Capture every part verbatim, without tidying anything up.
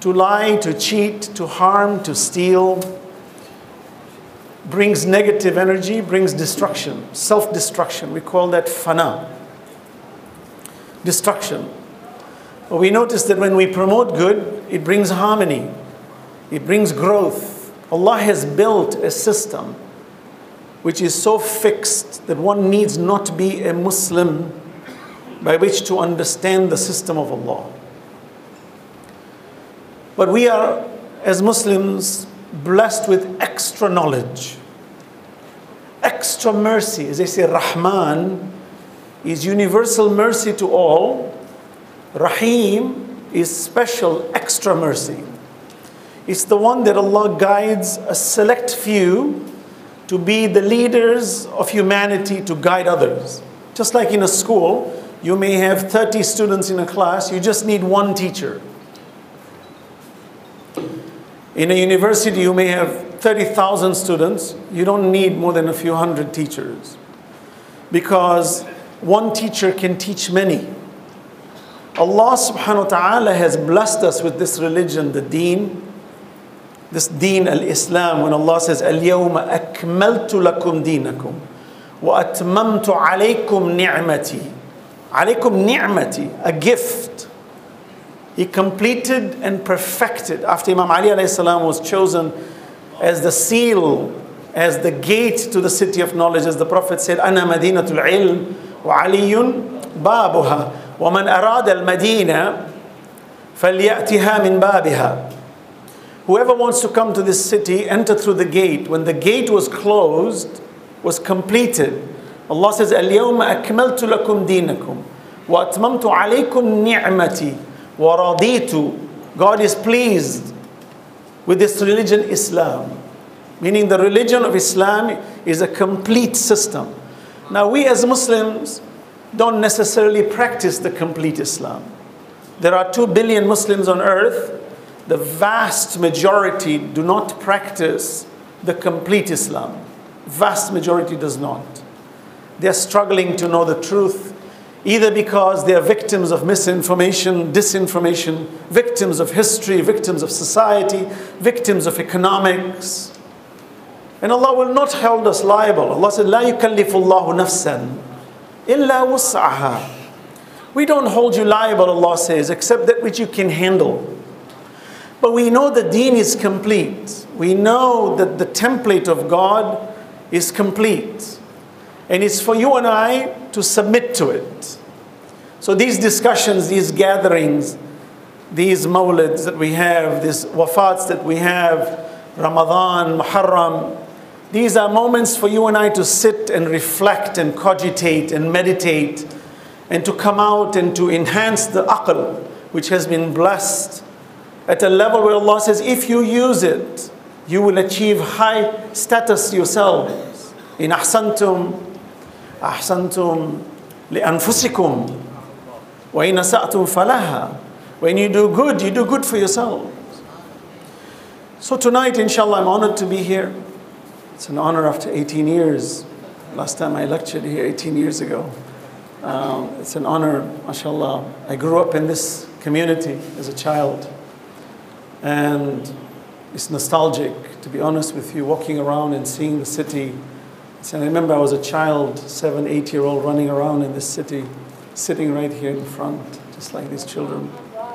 To lie, to cheat, to harm, to steal brings negative energy, brings destruction, self-destruction. We call that fana, destruction. But we notice that when we promote good, it brings harmony, it brings growth. Allah has built a system which is so fixed that one needs not be a Muslim by which to understand the system of Allah. But we are, as Muslims, blessed with extra knowledge, extra mercy. As they say, Rahman is universal mercy to all. Rahim is special, extra mercy. It's the one that Allah guides a select few to be the leaders of humanity, to guide others. Just like in a school, you may have thirty students in a class, you just need one teacher. In a university, you may have thirty thousand students. You don't need more than a few hundred teachers. Because one teacher can teach many. Allah subhanahu wa ta'ala has blessed us with this religion, the deen. This deen, al-Islam, when Allah says, Al-yawma akmaltu lakum deenakum wa atmamtu alaykum ni'mati. Alaykum ni'mati, a gift. He completed and perfected. After Imam Ali alayhi salam was chosen as the seal, as the gate to the city of knowledge, as the Prophet said, Ana madinatul ilm wa aliyun babuha wa man arada al-madina falyatiha min babiha. Whoever wants to come to this city, enter through the gate. When the gate was closed, was completed, Allah says, Al-yawma akmaltu lakum deenakum wa atmamtu alaykum ni'mati wa raditu. God is pleased with this religion, Islam. Meaning the religion of Islam is a complete system. Now we as Muslims don't necessarily practice the complete Islam. There are two billion Muslims on earth. The vast majority do not practice the complete Islam. Vast majority does not. They are struggling to know the truth, either because they are victims of misinformation, disinformation, victims of history, victims of society, victims of economics. And Allah will not hold us liable. Allah said, "La yukallifu Allahu nafsan illa wus'aha." We don't hold you liable, Allah says, except that which you can handle. But we know the deen is complete. We know that the template of God is complete. And it's for you and I to submit to it. So these discussions, these gatherings, these mawlids that we have, these wafats that we have, Ramadan, Muharram, these are moments for you and I to sit and reflect and cogitate and meditate and to come out and to enhance the aql, which has been blessed at a level where Allah says, if you use it, you will achieve high status yourselves. In ahsantum, ahsantum li'anfusikum, wa in asa'tum falaha. When you do good, you do good for yourselves. So tonight, inshallah, I'm honored to be here. It's an honor after eighteen years. Last time I lectured here eighteen years ago. Um, it's an honor, mashallah. I grew up in this community as a child. And it's nostalgic, to be honest with you, walking around and seeing the city. So I remember I was a child, seven, eight-year-old, running around in this city, sitting right here in front, just like these children.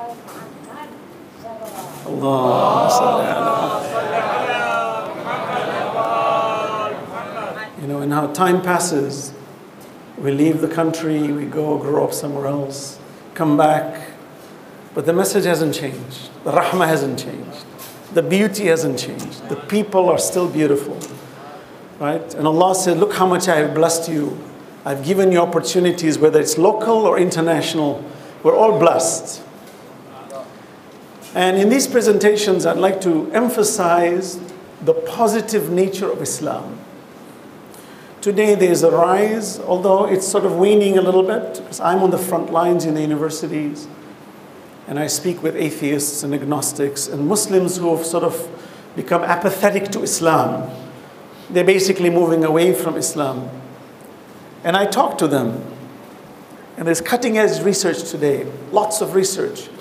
Allah. You know, and how time passes. We leave the country, we go, grow up somewhere else, come back. But the message hasn't changed. The rahmah hasn't changed. The beauty hasn't changed. The people are still beautiful. Right? And Allah said, look how much I have blessed you. I've given you opportunities, whether it's local or international. We're all blessed. And in these presentations, I'd like to emphasize the positive nature of Islam. Today there's a rise, although it's sort of waning a little bit, because I'm on the front lines in the universities. And I speak with atheists and agnostics and Muslims who have sort of become apathetic to Islam. They're basically moving away from Islam. And I talk to them. And there's cutting edge research today, lots of research.